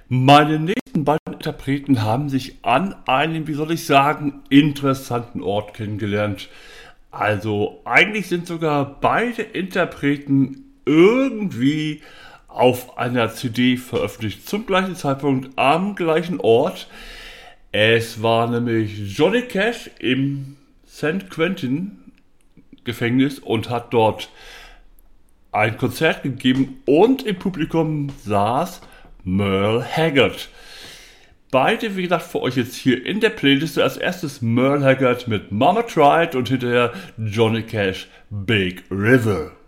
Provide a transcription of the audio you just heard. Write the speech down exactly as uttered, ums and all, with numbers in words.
Meine nächsten beiden Interpreten haben sich an einem, wie soll ich sagen, interessanten Ort kennengelernt. Also eigentlich sind sogar beide Interpreten irgendwie auf einer C D veröffentlicht, zum gleichen Zeitpunkt am gleichen Ort. Es war nämlich Johnny Cash im San Quentin Gefängnis und hat dort ein Konzert gegeben und im Publikum saß Merle Haggard. Beide, wie gesagt, für euch jetzt hier in der Playlist. Als erstes Merle Haggard mit Mama Tried und hinterher Johnny Cash Big River.